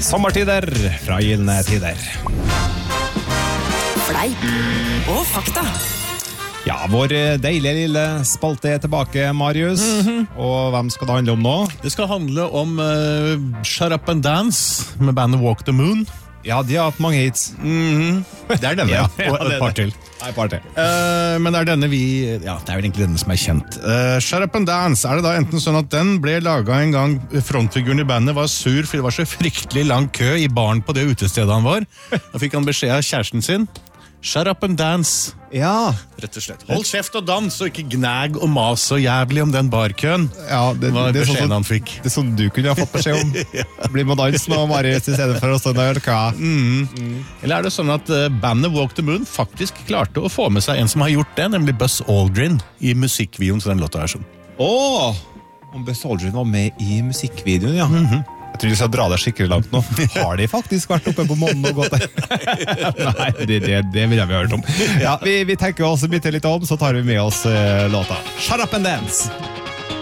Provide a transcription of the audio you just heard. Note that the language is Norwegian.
sommertider fra Gylne tider. Fleip og fakta. Ja, vår deilige lille spalte er tilbake, Marius. Og hvem skal det handle om nå? Det skal handle om Shut Up and Dance med bandet Walk the Moon. Ja, de har hatt mange hits. Det er denne, ja. Og et par til. Nei, par til. Men det er denne det er vel egentlig denne som er kjent. Shut Up and Dance, er det da enten sånn at den ble laget en gang frontfiguren i bandet var sur, for det var så fryktelig lang kø i baren på det utestedet han var. Da fikk han beskjed av kjæresten sin. Shut up and dance. Ja. Rett og slett. Hold kjeft og dans, og ikke gnag og mas så jævlig om den barkøen. Ja, det var er beskjeden sånn, han fikk. Det er sånn du kunne ha fått beskjed om. Bli med og dans nå, Marius, i stedet for å stå der. Eller er det sånn at bandet Walk the Moon faktisk klarte å få med seg en som har gjort det, nemlig Buzz Aldrin, i musikkvideoen til den låta her. Om Buzz Aldrin var med i musikkvideoen, ja. Jeg tror vi skal dra det skikkelig langt nå. Har de faktisk vært oppe på månen og gått der? Nei, det vil jeg hørt om. Ja, vi tenker oss bytte litt om, så tar vi med oss låta Shut Up and Dance.